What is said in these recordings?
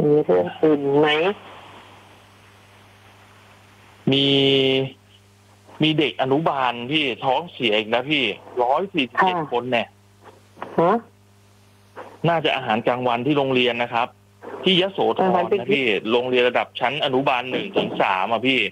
มีเรื่องอื่นไหมมีเด็กอนุบาลพี่ท้องเสียอีกนะพี่147 คนเนี่ยน่าจะอาหารกลางวันที่โรงเรียนนะครับที่ยโสธรนะพี่โรงเรียนระดับชั้นอนุบาล1 ถึง 3อ่ะพี่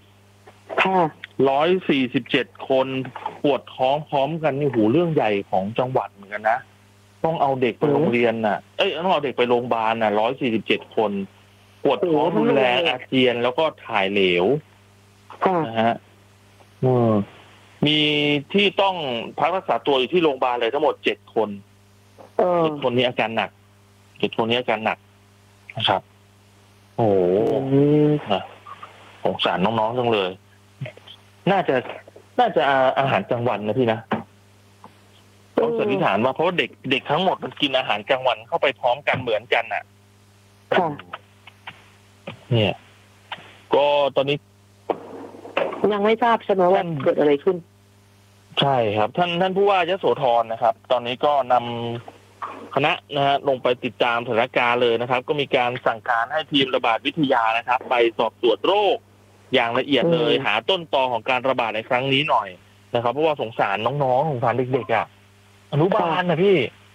147 คนปวดท้องพร้อมกันนี่หูเรื่องใหญ่ของจังหวัดเหมือนกันนะต้องเอาเด็กไปโรงเรียนน่ะต้องเอาเด็กไปโรงพยาบาลน่ะ147 คนปวดท้องรุนแรงอาเจียนแล้วก็ถ่ายเหลวนะฮะมีที่ต้องพักรักษาตัวอยู่ที่โรงพยาบาลเลยทั้งหมด7 คน7 คนนี้อาการหนัก7 คนนี้อาการหนักนะครับโอ้โหสงสารน้องๆจังเลยน่าจะอาหารกลางวันนะพี่นะต้องสันนิษฐานว่าเพราะเด็กทั้งหมดมันกินอาหารกลางวันเข้าไปพร้อมกันเหมือนกันน่ะเนี่ยก็ตอนนี้ยังไม่ทราบใช่ไหมว่าเกิดอะไรขึ้นใช่ครับท่านผู้ว่ายโสธรนะครับตอนนี้ก็นำคณะนะฮะลงไปติดตามสถานการณ์เลยนะครับก็มีการสั่งการให้ทีมระบาดวิทยานะครับไปสอบสวนโรคอย่างละเอียดเลยหาต้นตอของการระบาดในครั้งนี้หน่อยนะครับเพราะว่าสงสารน้องๆสงสารเด็กๆอ่ะอนุบาลนะพี่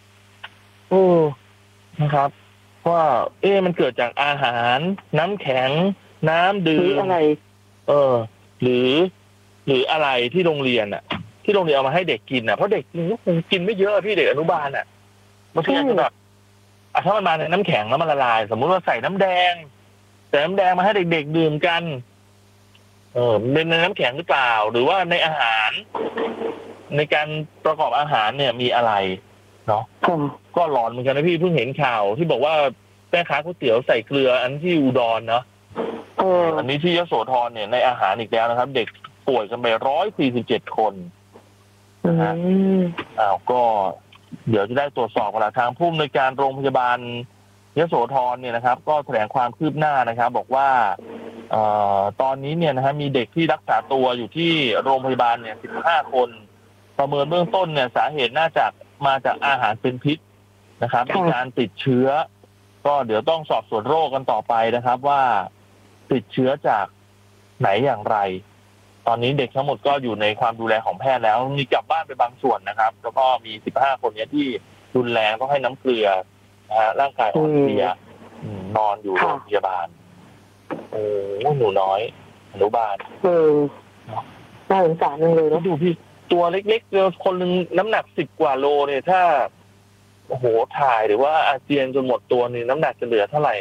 นะครับว่ามันเกิดจากอาหารน้ำแข็งน้ำดื่มอะไรหรืออะไรที่โรงเรียนอ่ะที่โรงเรียนเอามาให้เด็กกินอ่ะเพราะเด็กคงกินไม่เยอะพี่เด็กอนุบาลอ่ะบางทีอาจจะแบบถ้ามันมาในน้ำแข็งแล้วมันละลายสมมุติว่าใส่น้ำแดงมาให้เด็กๆดื่มกันเป็นในน้ำแข็งหรือเปล่าหรือว่าในอาหารในการประกอบอาหารเนี่ยมีอะไรเนาะก็หลอนเหมือนกันนะพี่เพิ่งเห็นข่าวที่บอกว่าแม่ค้าก๋วยเตี๋ยวใส่เกลืออันที่อุดรเนาะอันนี้ที่ยโสธรเนี่ยในอาหารอีกแล้วนะครับเด็กป่วยกันไป147 คนนะฮะก็เดี๋ยวจะได้ตรวจสอบกันละทางผู้อำนวยการโรงพยาบาลยโสธรเนี่ยนะครับก็แถลงความคืบหน้านะครับบอกว่าตอนนี้เนี่ยนะฮะมีเด็กที่รักษาตัวอยู่ที่โรงพยาบาลเนี่ย15 คนประเมินเบื้องต้นเนี่ยสาเหตุน่าจะมาจากอาหารเป็นพิษนะครับมีการติดเชื้อก็เดี๋ยวต้องสอบสวนโรคกันต่อไปนะครับว่าติดเชื้อจากไหนอย่างไรตอนนี้เด็กทั้งหมดก็อยู่ในความดูแลของแพทย์แล้วมีกลับบ้านไปบางส่วนนะครับแล้วก็มี15 คนนี้ที่รุนแรงต้องให้น้ำเกลือนะฮะร่างกายอ่อนเพลียนอนอยู่โรงพยาบาลหนูน้อยอนุบาลน่าสงสารเลยนะดูพี่ตัวเล็กๆคนนึงน้ำหนัก10 กว่าโลเนี่ยถ้าโอ้โหถ่ายหรือว่าอาเจียนจนหมดตัวนี่น้ำหนักจะเหลือเท่าไหร่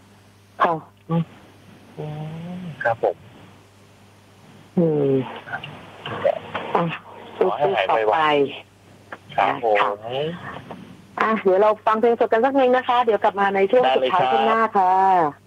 ครับผมขอให้หายไวๆครับผมเดี๋ยวเราฟังเพลงสดกันสักเพลงนะคะเดี๋ยวกลับมาในช่วงสุดท้ายข้างหน้าค่ะ